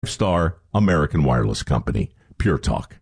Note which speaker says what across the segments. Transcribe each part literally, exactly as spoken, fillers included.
Speaker 1: Star American Wireless Company. Pure Talk.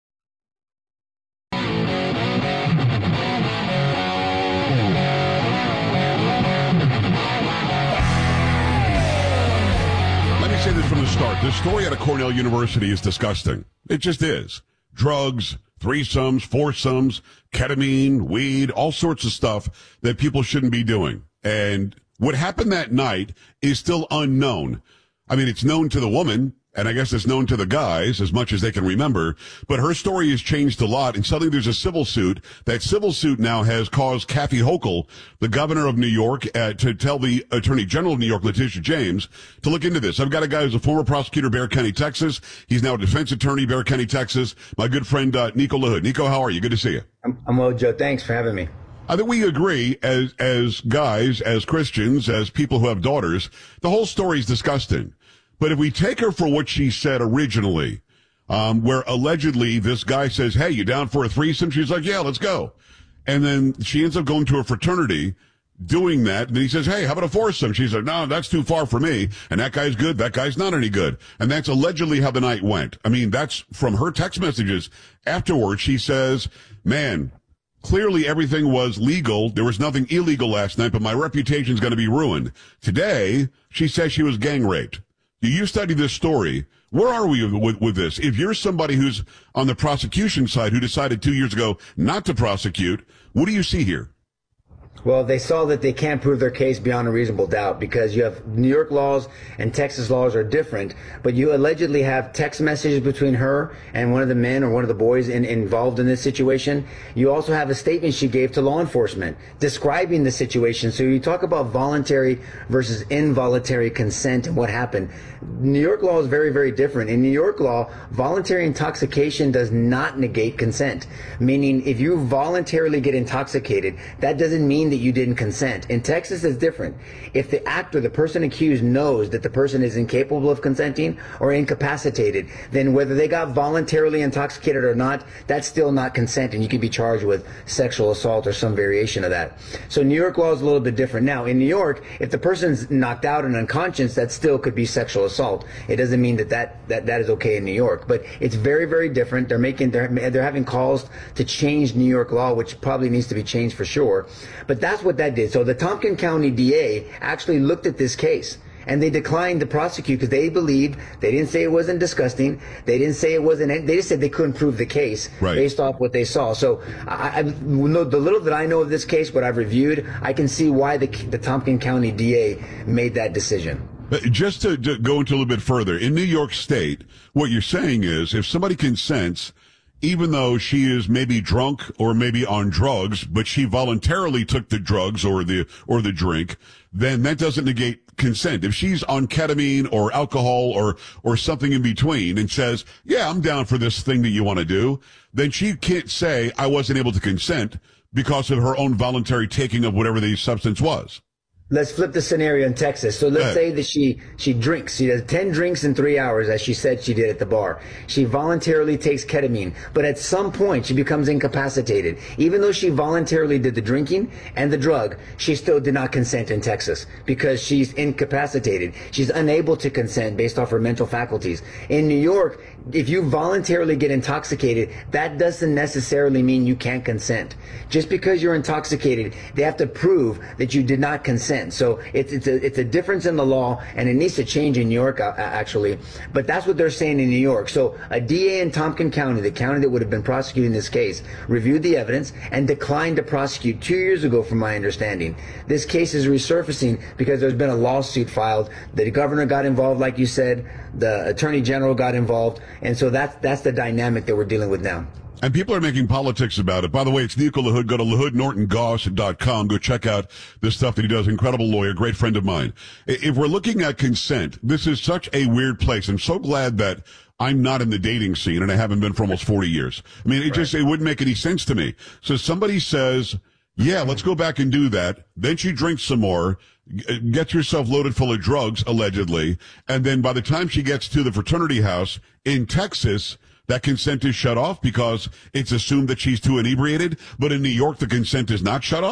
Speaker 2: Let me say this from the start. This story out of Cornell University is disgusting. It just is. Drugs, threesomes, foursomes, ketamine, weed, all sorts of stuff that people shouldn't be doing. And what happened that night is still unknown. I mean, it's known to the woman, and I guess it's known to the guys as much as they can remember, but her story has changed a lot, and suddenly there's a civil suit. That civil suit now has caused Kathy Hochul, the governor of New York, uh, to tell the Attorney General of New York, Letitia James, to look into this. I've got a guy who's a former prosecutor, Bexar County, Texas. He's now a defense attorney, Bexar County, Texas. My good friend, uh, Nico LaHood. Nico, how are you? Good to see you.
Speaker 3: I'm, I'm well, Joe. Thanks for having me.
Speaker 2: I think we agree as, as guys, as Christians, as people who have daughters, the whole story is disgusting. But if we take her for what she said originally, um, where allegedly this guy says, hey, you down for a threesome? She's like, yeah, let's go. And then she ends up going to a fraternity doing that. And he says, hey, how about a foursome? She's like, no, that's too far for me. And that guy's good. That guy's not any good. And that's allegedly how the night went. I mean, that's from her text messages. Afterwards, she says, man, clearly everything was legal. There was nothing illegal last night, but my reputation's going to be ruined. Today, she says she was gang raped. You study this story. Where are we with, with this? If you're somebody who's on the prosecution side who decided two years ago not to prosecute, what do you see here?
Speaker 3: Well, they saw that they can't prove their case beyond a reasonable doubt because you have New York laws and Texas laws are different, but you allegedly have text messages between her and one of the men or one of the boys in, involved in this situation. You also have a statement she gave to law enforcement describing the situation. So you talk about voluntary versus involuntary consent and what happened. New York law is very, very different. In New York law, voluntary intoxication does not negate consent, meaning if you voluntarily get intoxicated, that doesn't mean that you didn't consent. In Texas, it's different. If the actor, the person accused, knows that the person is incapable of consenting or incapacitated, then whether they got voluntarily intoxicated or not, that's still not consent, and you can be charged with sexual assault or some variation of that. So New York law is a little bit different. Now, in New York, if the person's knocked out and unconscious, that still could be sexual assault. It doesn't mean that that, that, that is okay in New York, but it's very, very different. They're making, they're, they're having calls to change New York law, which probably needs to be changed for sure. But that's what that did. So the Tompkins County D A actually looked at this case and they declined to prosecute because they believed, they didn't say it wasn't disgusting. They didn't say it wasn't, they just said they couldn't prove the case right. based off what they saw. So I, I know the little that I know of this case, what I've reviewed, I can see why the, the Tompkins County D A made that decision.
Speaker 2: Just to, to go into a little bit further, in New York State, what you're saying is if somebody consents, even though she is maybe drunk or maybe on drugs, but she voluntarily took the drugs or the or the drink, then that doesn't negate consent. If she's on ketamine or alcohol or or something in between and says, yeah, I'm down for this thing that you want to do, then she can't say I wasn't able to consent because of her own voluntary taking of whatever the substance was.
Speaker 3: Let's flip the scenario in Texas. So let's say that she, she drinks. She does ten drinks in three hours, as she said she did at the bar. She voluntarily takes ketamine, but at some point she becomes incapacitated. Even though she voluntarily did the drinking and the drug, she still did not consent in Texas because she's incapacitated. She's unable to consent based off her mental faculties. In New York, if you voluntarily get intoxicated, that doesn't necessarily mean you can't consent. Just because you're intoxicated, they have to prove that you did not consent. So it's it's a it's a difference in the law, and it needs to change in New York uh, actually. But that's what they're saying in New York. So a D A in Tompkins County, the county that would have been prosecuting this case, reviewed the evidence and declined to prosecute two years ago, from my understanding. This case is resurfacing because there's been a lawsuit filed. The governor got involved, like you said. The attorney general got involved, and so that's that's the dynamic that we're dealing with now.
Speaker 2: And people are making politics about it. By the way, it's Nico LaHood. Go to LaHood Norton Goss dot com. Go check out the stuff that he does. Incredible lawyer, great friend of mine. If we're looking at consent, this is such a weird place. I'm so glad that I'm not in the dating scene, and I haven't been for almost forty years. I mean, it just, it wouldn't make any sense to me. So somebody says, yeah, let's go back and do that. Then she drinks some more, gets herself loaded full of drugs, allegedly. And then by the time she gets to the fraternity house in Texas, that consent is shut off because it's assumed that she's too inebriated. But in New York, the consent is not shut off.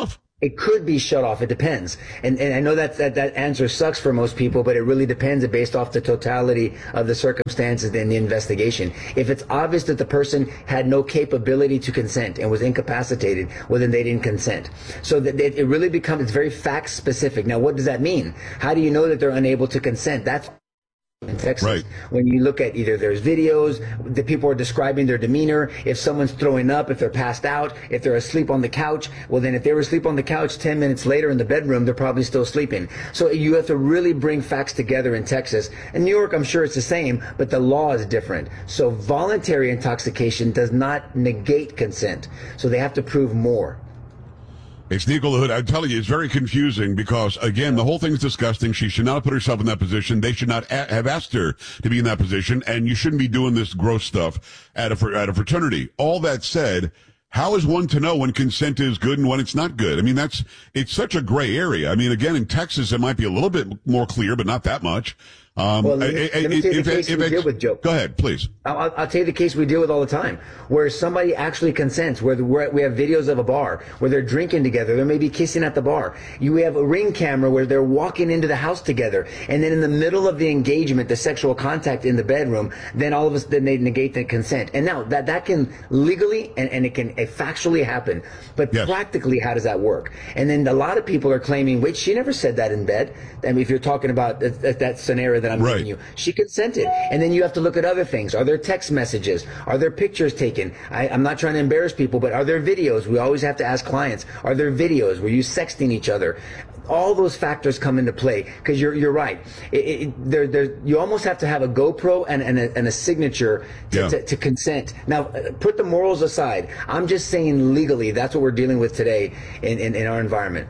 Speaker 3: It could be shut off. It depends. And and I know that, that that answer sucks for most people, but it really depends based off the totality of the circumstances and the investigation. If it's obvious that the person had no capability to consent and was incapacitated, well, then they didn't consent. So that it, it really becomes, it's very fact specific. Now, what does that mean? How do you know that they're unable to consent? That's in Texas.
Speaker 2: Right.
Speaker 3: When you look at either there's videos, the people are describing their demeanor, if someone's throwing up, if they're passed out, if they're asleep on the couch, well then if they were asleep on the couch ten minutes later in the bedroom, they're probably still sleeping. So you have to really bring facts together in Texas. In New York, I'm sure it's the same, but the law is different. So voluntary intoxication does not negate consent. So they have to prove more.
Speaker 2: It's Nico LaHood. I'm telling you, it's very confusing because, again, the whole thing's disgusting. She should not have put herself in that position. They should not a- have asked her to be in that position, and you shouldn't be doing this gross stuff at a, fr- at a fraternity. All that said, how is one to know when consent is good and when it's not good? I mean, that's, it's such a gray area. I mean, again, in Texas, it might be a little bit more clear, but not that much. Um,
Speaker 3: well, let me, let me tell you the case we deal with, Joe.
Speaker 2: Go ahead, please.
Speaker 3: I'll, I'll tell you the case we deal with all the time, where somebody actually consents, where the, where we have videos of a bar where they're drinking together, they may be kissing at the bar. You have a ring camera where they're walking into the house together, and then in the middle of the engagement, the sexual contact in the bedroom, then all of a sudden they negate the consent. And now that that can legally and, and it can it factually happen, but
Speaker 2: yes.
Speaker 3: practically, how does that work? And then a lot of people are claiming, wait, she never said that in bed. I mean, if you're talking about that, that scenario that I'm
Speaker 2: right.
Speaker 3: giving you, she consented. And then you have to look at other things. Are there text messages? Are there pictures taken? I, I'm not trying to embarrass people, but are there videos? We always have to ask clients, are there videos? Were you sexting each other? All those factors come into play because you're you're right. It, it, there, there, you almost have to have a GoPro and, and, a, and a signature to,
Speaker 2: yeah.
Speaker 3: to, to consent. Now, put the morals aside. I'm just saying legally, that's what we're dealing with today in, in, in our environment.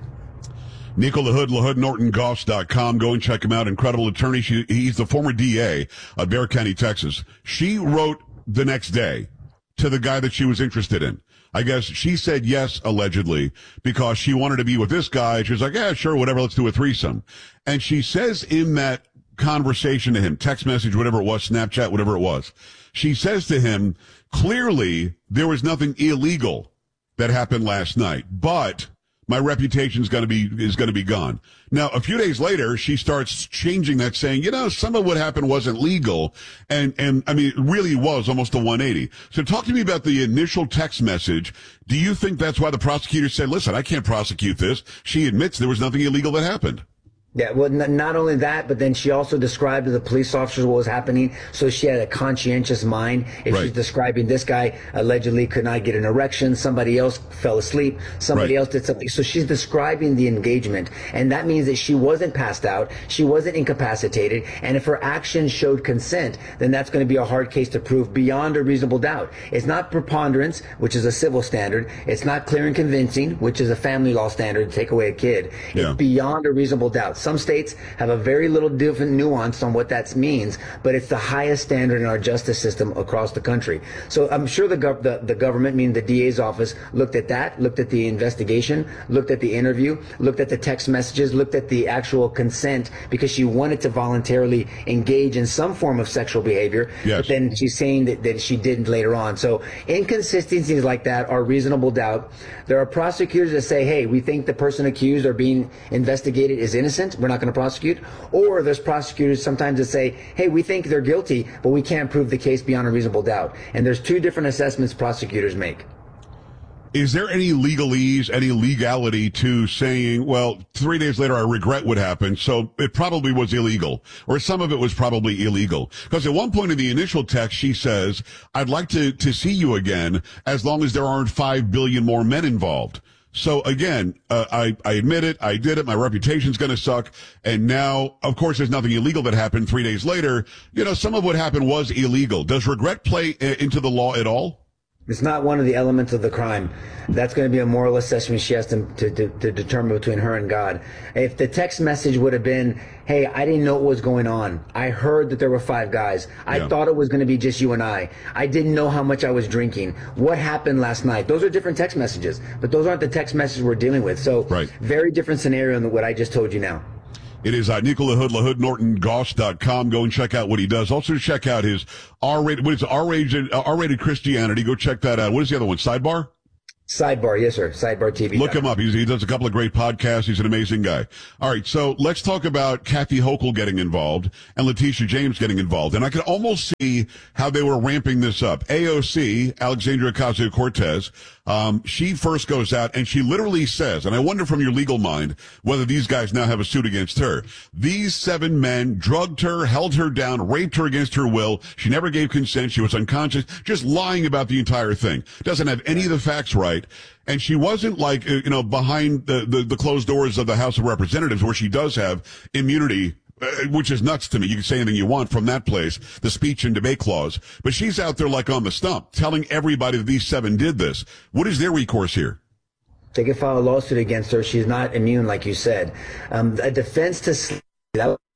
Speaker 2: Nico LaHood, LaHood Norton Goss dot com. Go and check him out. Incredible attorney. She, he's the former D A of Bexar County, Texas. She wrote the next day to the guy that she was interested in. I guess she said yes, allegedly, because she wanted to be with this guy. She was like, yeah, sure, whatever, let's do a threesome. And she says in that conversation to him, text message, whatever it was, Snapchat, whatever it was, she says to him, clearly there was nothing illegal that happened last night, but my reputation is going to be is going to be gone. Now, a few days later, she starts changing that, saying, you know, some of what happened wasn't legal. And, and I mean, it really was almost a one eighty. So talk to me about the initial text message. Do you think that's why the prosecutor said, listen, I can't prosecute this? She admits there was nothing illegal that happened.
Speaker 3: Yeah, well, n- not only that, but then she also described to the police officers what was happening, so she had a conscientious mind. If
Speaker 2: right.
Speaker 3: she's describing this guy allegedly could not get an erection, somebody else fell asleep, somebody
Speaker 2: right.
Speaker 3: else did something. So she's describing the engagement, and that means that she wasn't passed out, she wasn't incapacitated, and if her actions showed consent, then that's going to be a hard case to prove beyond a reasonable doubt. It's not preponderance, which is a civil standard. It's not clear and convincing, which is a family law standard to take away a kid.
Speaker 2: Yeah.
Speaker 3: It's beyond a reasonable doubt. Some states have a very little different nuance on what that means, but it's the highest standard in our justice system across the country. So I'm sure the, gov- the, the government, meaning the D A's office, looked at that, looked at the investigation, looked at the interview, looked at the text messages, looked at the actual consent, because she wanted to voluntarily engage in some form of sexual behavior,
Speaker 2: yes.
Speaker 3: but then she's saying that, that she didn't later on. So inconsistencies like that are reasonable doubt. There are prosecutors that say, hey, we think the person accused or being investigated is innocent, we're not going to prosecute. Or there's prosecutors sometimes that say, hey, we think they're guilty, but we can't prove the case beyond a reasonable doubt. And there's two different assessments prosecutors make.
Speaker 2: Is there any legalese, any legality to saying, well, three days later, I regret what happened, so it probably was illegal, or some of it was probably illegal? Because at one point in the initial text, she says, I'd like to, to see you again as long as there aren't five billion more men involved. So again, uh, I, I admit it, I did it, my reputation's gonna suck, and now, of course, there's nothing illegal that happened three days later. You know, some of what happened was illegal. Does regret play uh, into the law at all?
Speaker 3: It's not one of the elements of the crime. That's going to be a moral assessment she has to, to, to, to determine between her and God. If the text message would have been, hey, I didn't know what was going on. I heard that there were five guys. I
Speaker 2: yeah.
Speaker 3: thought it was going to be just you and I. I didn't know how much I was drinking. What happened last night? Those are different text messages, but those aren't the text messages we're dealing with. So
Speaker 2: right.
Speaker 3: very different scenario than what I just told you now.
Speaker 2: It is uh, Nico LaHood, LaHood Norton Goss dot com. Go and check out what he does. Also check out his R-rated, what is it, R-rated, uh, R-rated Christianity. Go check that out. What is the other one? Sidebar?
Speaker 3: Sidebar, yes, sir. Sidebar T V.
Speaker 2: Look him up. He's, he does a couple of great podcasts. He's an amazing guy. All right, so let's talk about Kathy Hochul getting involved and Letitia James getting involved. And I could almost see how they were ramping this up. A O C, Alexandria Ocasio-Cortez, um, she first goes out and she literally says, and I wonder from your legal mind whether these guys now have a suit against her. These seven men drugged her, held her down, raped her against her will. She never gave consent. She was unconscious, just lying about the entire thing. Doesn't have any of the facts right. And she wasn't like, you know, behind the, the, the closed doors of the House of Representatives where she does have immunity, uh, which is nuts to me. You can say anything you want from that place, the speech and debate clause. But she's out there like on the stump telling everybody that these seven did this. What is their recourse here?
Speaker 3: They could file a lawsuit against her. She's not immune, like you said. Um, a defense to slander, that was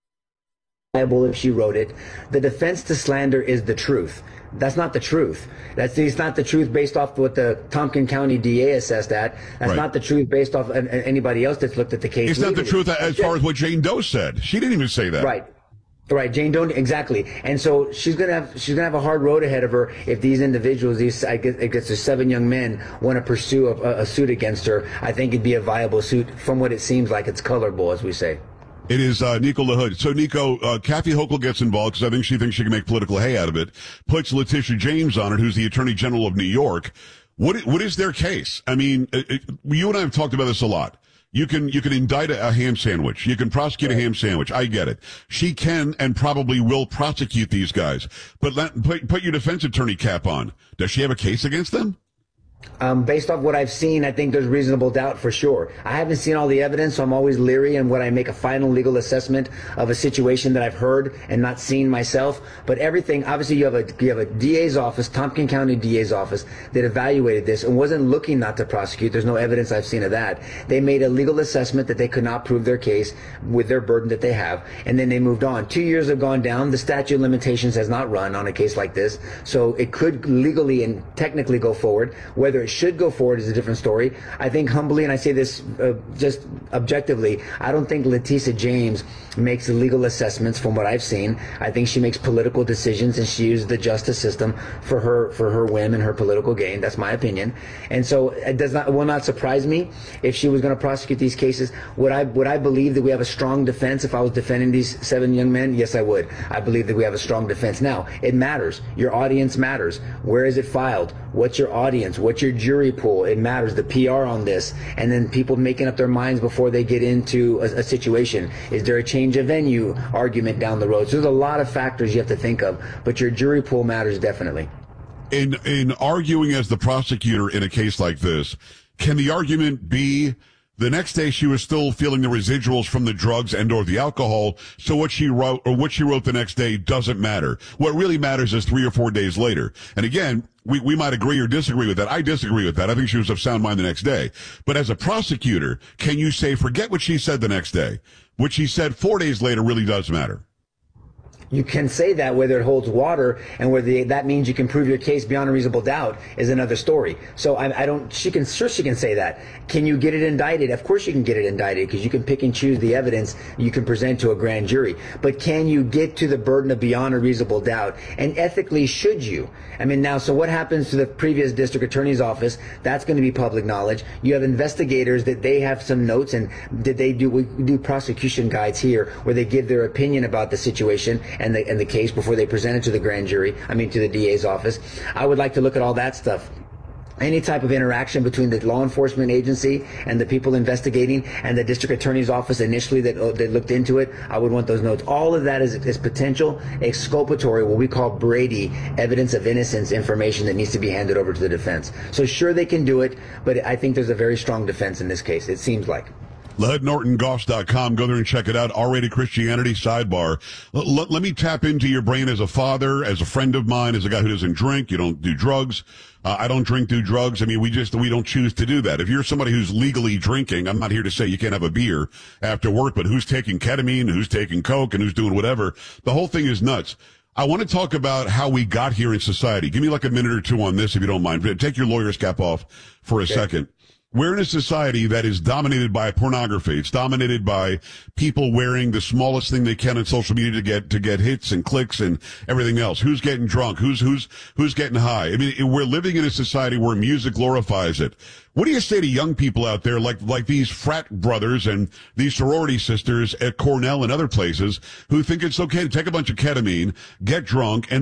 Speaker 3: liable if she wrote it. The defense to slander is the truth. That's not the truth. That's it's not the truth based off what the Tompkins County D A assessed at. That's
Speaker 2: right.
Speaker 3: Not the truth based off an, anybody else that's looked at the case.
Speaker 2: It's not the truth as far as what Jane Doe said. She didn't even say that.
Speaker 3: Right. Right, Jane Doe, exactly. And so she's gonna have she's gonna have a hard road ahead of her if these individuals, these I guess, I guess the seven young men, want to pursue a, a suit against her. I think it'd be a viable suit. From what it seems like, it's colorable, as we say.
Speaker 2: It is uh, Nico LaHood. So, Nico, uh, Kathy Hochul gets involved because I think she thinks she can make political hay out of it, puts Letitia James on it, who's the Attorney General of New York. What What is their case? I mean, it, it, you and I have talked about this a lot. You can you can indict a, a ham sandwich. You can prosecute right. a ham sandwich. I get it. She can and probably will prosecute these guys. But let, put, put your defense attorney cap on. Does she have a case against them?
Speaker 3: Um, based off what I've seen, I think there's reasonable doubt for sure. I haven't seen all the evidence, so I'm always leery in when I make a final legal assessment of a situation that I've heard and not seen myself. But everything, obviously, you have a you have a D A's office, Tompkins County D A's office, that evaluated this and wasn't looking not to prosecute. There's no evidence I've seen of that. They made a legal assessment that they could not prove their case with their burden that they have, and then they moved on. Two years have gone down. The statute of limitations has not run on a case like this, so it could legally and technically go forward. Whether Whether it should go forward is a different story. I think humbly, and I say this uh, just objectively, I don't think Letitia James makes legal assessments from what I've seen. I think she makes political decisions, and she uses the justice system for her for her whim and her political gain. That's my opinion. And so it does not it will not surprise me if she was going to prosecute these cases. Would I would I believe that we have a strong defense if I was defending these seven young men? Yes, I would. I believe that we have a strong defense. Now, it matters. Your audience matters. Where is it filed? What's your audience? What's your jury pool? It matters. The P R on this, and then people making up their minds before they get into a, a situation. Is there a change of venue argument down the road? So there's a lot of factors you have to think of, but your jury pool matters definitely.
Speaker 2: In in arguing as the prosecutor in a case like this, can the argument be the next day she was still feeling the residuals from the drugs and or the alcohol, so what she wrote or what she wrote the next day doesn't matter. What really matters is three or four days later. And again, we, we might agree or disagree with that. I disagree with that. I think she was of sound mind the next day. But as a prosecutor, can you say, forget what she said the next day? What she said four days later really does matter.
Speaker 3: You can say that whether it holds water and whether that means you can prove your case beyond a reasonable doubt is another story. So I, I don't, she can, sure she can say that. Can you get it indicted? Of course you can get it indicted because you can pick and choose the evidence you can present to a grand jury. But can you get to the burden of beyond a reasonable doubt? And ethically, should you? I mean, now, so what happens to the previous district attorney's office? That's going to be public knowledge. You have investigators that they have some notes, and did they do, we do prosecution guides here where they give their opinion about the situation and the, and the case before they present it to the grand jury, I mean to the D A's office. I would like to look at all that stuff. Any type of interaction between the law enforcement agency and the people investigating and the district attorney's office initially that, uh, that looked into it, I would want those notes. All of that is, is potential exculpatory, what we call Brady, evidence of innocence information that needs to be handed over to the defense. So sure, they can do it, but I think there's a very strong defense in this case, it seems like.
Speaker 2: Lahud Norton Goss dot com. Go there and check it out. R-Rated Christianity Sidebar. L- l- let me tap into your brain as a father, as a friend of mine, as a guy who doesn't drink. You don't do drugs. Uh, I don't drink, do drugs. I mean, we just, we don't choose to do that. If you're somebody who's legally drinking, I'm not here to say you can't have a beer after work, but who's taking ketamine, who's taking coke, and who's doing whatever. The whole thing is nuts. I want to talk about how we got here in society. Give me like a minute or two on this, if you don't mind. Take your lawyer's cap off for a okay. second. We're in a society that is dominated by pornography. It's dominated by people wearing the smallest thing they can on social media to get to get hits and clicks and everything else. Who's getting drunk? Who's who's who's getting high? I mean, we're living in a society where music glorifies it. What do you say to young people out there like like these frat brothers and these sorority sisters at Cornell and other places who think it's okay to take a bunch of ketamine, get drunk, and